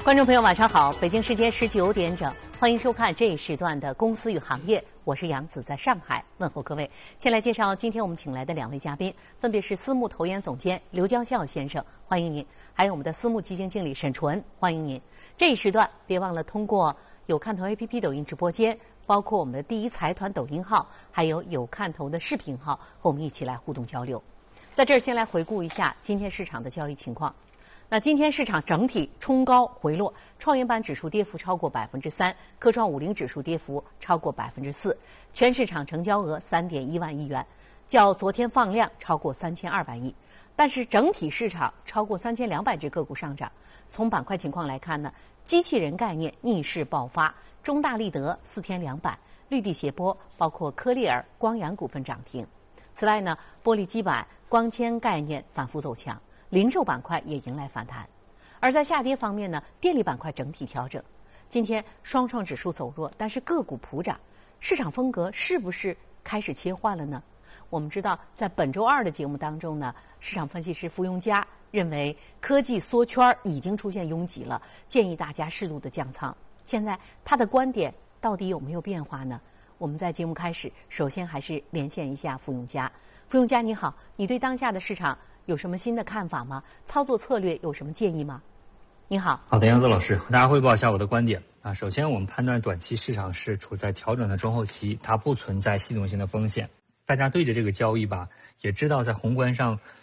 观众朋友晚上好，北京时间19点整，欢迎收看这一时段的公司与行业，我是杨子，在上海问候各位。先来介绍今天我们请来的两位嘉宾，分别是私募投研总监刘江笑先生，欢迎您；还有我们的私募基金经理沈纯，欢迎您。这一时段别忘了通过有看头 APP 抖音直播间，包括我们的第一财团抖音号，还有有看头的视频号，和我们一起来互动交流。在这儿先来回顾一下今天市场的交易情况。那今天市场整体冲高回落，创业板指数跌幅超过3%，科创50指数跌幅超过4%，全市场成交额3.1万亿元，较昨天放量超过3200亿。但是整体市场超过3200只个股上涨。从板块情况来看呢，机器人概念逆势爆发，中大立德4天2板，绿地斜波包括科利尔、光阳股份涨停。此外呢，玻璃基板、光纤概念反复走强。零售板块也迎来反弹，而在下跌方面呢，电力板块整体调整。今天双创指数走弱，但是个股普涨，市场风格是不是开始切换了呢？我们知道，在本周二的节目当中呢，市场分析师傅永嘉认为科技缩圈已经出现拥挤了，建议大家适度的降仓。现在他的观点到底有没有变化呢？我们在节目开始，首先还是连线一下傅永嘉。傅永嘉你好，你对当下的市场有什么新的看法吗？操作策略有什么建议吗？你好。 好的，杨子老师，和大家汇报一下我的观点啊。首先，我们判断短期市场是处在调整的中后期，它不存在系统性的风险。大家对着这个交易吧，也知道在宏观上